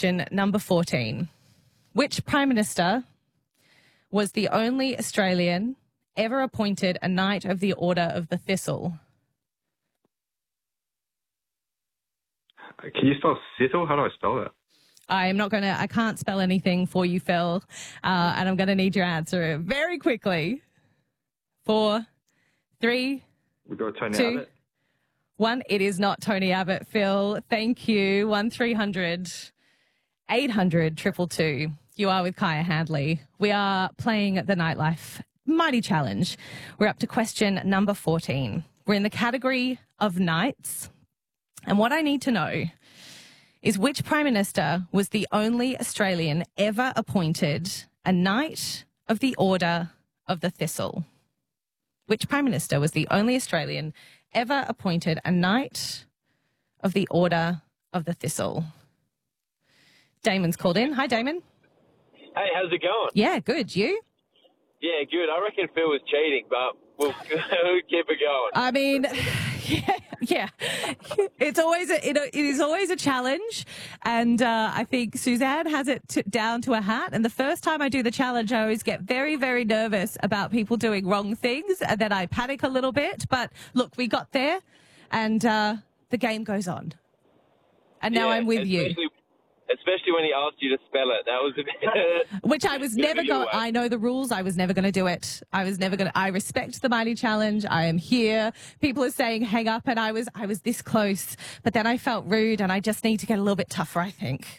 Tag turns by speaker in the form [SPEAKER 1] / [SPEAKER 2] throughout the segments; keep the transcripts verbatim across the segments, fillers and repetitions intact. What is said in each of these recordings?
[SPEAKER 1] question number fourteen. Which Prime Minister was the only Australian ever appointed a Knight of the Order of the Thistle?
[SPEAKER 2] Can you spell Thistle? How do I spell that?
[SPEAKER 1] I'm not going to, I can't spell anything for you, Phil, uh, and I'm going to need your answer very quickly. Four, three,
[SPEAKER 2] We got Tony
[SPEAKER 1] two,
[SPEAKER 2] Abbott.
[SPEAKER 1] one. It is not Tony Abbott, Phil. Thank you. One three hundred eight hundred triple two. You are with Kaya Handley. We are playing the Nightlife Mighty Challenge. We're up to question number fourteen. We're in the category of knights. And what I need to know is which Prime Minister was the only Australian ever appointed a Knight of the Order of the Thistle? Which Prime Minister was the only Australian ever appointed a Knight of the Order of the Thistle? Damon's called in. Hi, Damon.
[SPEAKER 3] Hey, how's it going?
[SPEAKER 1] Yeah, good. You?
[SPEAKER 3] Yeah, good. I reckon Phil was cheating, but we'll, we'll keep it going.
[SPEAKER 1] I mean, yeah, yeah. It's always a, it, it is always a challenge, and uh, I think Suzanne has it t- down to a hat. And the first time I do the challenge, I always get very, very nervous about people doing wrong things, and then I panic a little bit. But look, we got there, and uh, the game goes on. And now
[SPEAKER 3] Yeah,
[SPEAKER 1] I'm with you.
[SPEAKER 3] especially- Especially when he asked you to spell it. That was a bit...
[SPEAKER 1] Which I was never
[SPEAKER 3] you
[SPEAKER 1] going.
[SPEAKER 3] away.
[SPEAKER 1] I know the rules. I was never going to do it. I was never going to. I respect the Mighty Challenge. I am here. People are saying hang up, and I was. I was this close, but then I felt rude, and I just need to get a little bit tougher, I think.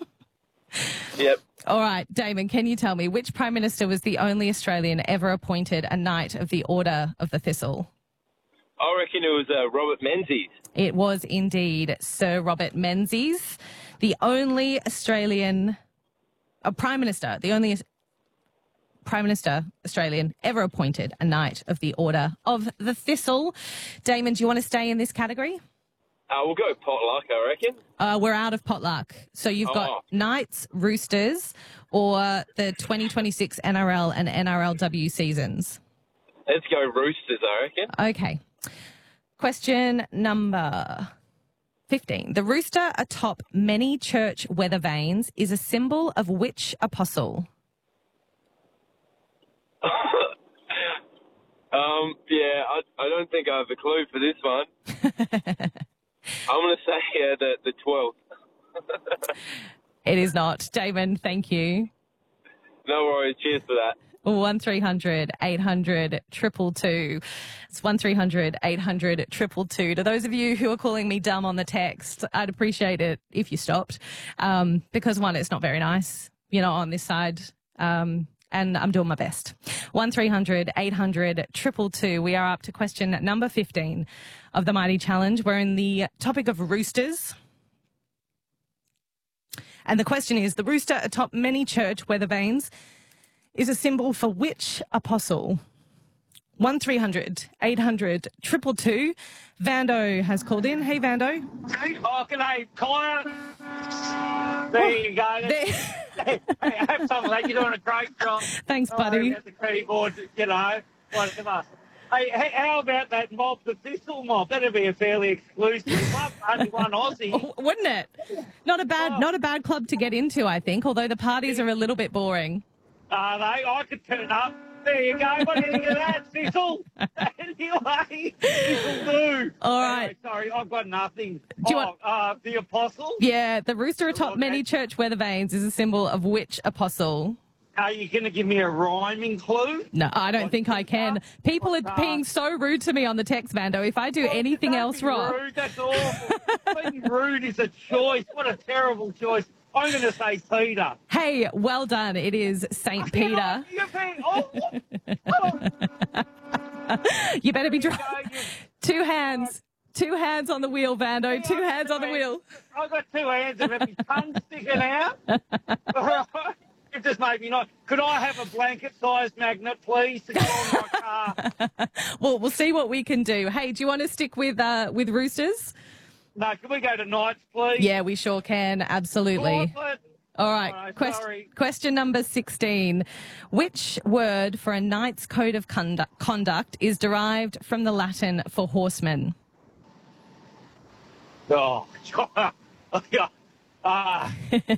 [SPEAKER 3] Yep.
[SPEAKER 1] All right, Damon, can you tell me which Prime Minister was the only Australian ever appointed a Knight of the Order of the Thistle?
[SPEAKER 3] I reckon it was uh, Robert Menzies.
[SPEAKER 1] It was indeed Sir Robert Menzies, the only Australian a Prime Minister, the only Prime Minister Australian ever appointed a Knight of the Order of the Thistle. Damon, do you want to stay in this category?
[SPEAKER 3] Uh, we'll go potluck, I reckon.
[SPEAKER 1] Uh, we're out of potluck. So you've got
[SPEAKER 3] Oh.
[SPEAKER 1] Knights, Roosters, or the twenty twenty-six N R L and N R L W seasons.
[SPEAKER 3] Let's go Roosters, I reckon.
[SPEAKER 1] Okay. Question number fifteen. The rooster atop many church weather vanes is a symbol of which apostle?
[SPEAKER 3] um, yeah, I, I don't think I have a clue for this one. I'm going to say uh, the, the twelfth.
[SPEAKER 1] It is not. Damon, thank you.
[SPEAKER 3] No worries. Cheers for that.
[SPEAKER 1] one three hundred eight hundred triple two. It's one three hundred eight hundred triple two. To those of you who are calling me dumb on the text, I'd appreciate it if you stopped. Um, because one, it's not very nice, you know, on this side. Um, and I'm doing my best. one three hundred eight hundred triple two. We are up to question number fifteen of the Mighty Challenge. We're in the topic of roosters. And the question is, the rooster atop many church weather vanes is a symbol for which apostle? one three hundred eight hundred triple two. Vando has called in. Hey, Vando.
[SPEAKER 4] Oh, can I call it? There you go.
[SPEAKER 1] There-
[SPEAKER 4] Hey, have some of that. You're doing a great job.
[SPEAKER 1] Thanks,
[SPEAKER 4] Sorry
[SPEAKER 1] buddy.
[SPEAKER 4] about the keyboard, you know, whatever. Hey, hey, how about that mob, the Thistle mob? That'd be a fairly exclusive club. Only one Aussie.
[SPEAKER 1] Oh, wouldn't it? Not a bad,
[SPEAKER 4] Oh.
[SPEAKER 1] not a bad club to get into, I think, although the parties are a little bit boring.
[SPEAKER 4] Are they? I could turn up. There you go. What do you think of that, Thistle? Anyway, Thistle do.
[SPEAKER 1] All right.
[SPEAKER 4] Anyway, sorry, I've got nothing.
[SPEAKER 1] Do you
[SPEAKER 4] oh,
[SPEAKER 1] want-
[SPEAKER 4] uh, the Apostle?
[SPEAKER 1] Yeah, the rooster atop
[SPEAKER 4] Okay.
[SPEAKER 1] many church weather vanes is a symbol of which apostle?
[SPEAKER 4] Are you going to give me a rhyming clue?
[SPEAKER 1] No, I don't think I can. People are being so rude to me on the text, Vando. If I do
[SPEAKER 4] Oh,
[SPEAKER 1] anything
[SPEAKER 4] don't
[SPEAKER 1] else
[SPEAKER 4] be
[SPEAKER 1] wrong.
[SPEAKER 4] Rude, that's awful. Being rude is a choice. What a terrible choice. I'm going to say Peter.
[SPEAKER 1] Hey, well done. It is Saint
[SPEAKER 4] You know,
[SPEAKER 1] Peter.
[SPEAKER 4] You're being awful. Oh,
[SPEAKER 1] You better be
[SPEAKER 4] you
[SPEAKER 1] dry.
[SPEAKER 4] go, you-
[SPEAKER 1] Two hands. Two hands on the wheel, Vando. Two hands on the wheel.
[SPEAKER 4] I've got two hands and my tongue sticking out. It just made me not. Could I have a blanket-sized magnet, please, to go on my car?
[SPEAKER 1] Well, we'll see what we can do. Hey, do you want to stick with uh, with roosters?
[SPEAKER 4] No, can we go to Knights, please?
[SPEAKER 1] Yeah, we sure can. Absolutely.
[SPEAKER 4] Corporate.
[SPEAKER 1] All right.
[SPEAKER 4] All right,
[SPEAKER 1] Quest-
[SPEAKER 4] sorry.
[SPEAKER 1] question number sixteen. Which word for a knight's code of conduct, conduct is derived from the Latin for horseman?
[SPEAKER 4] Oh, ah,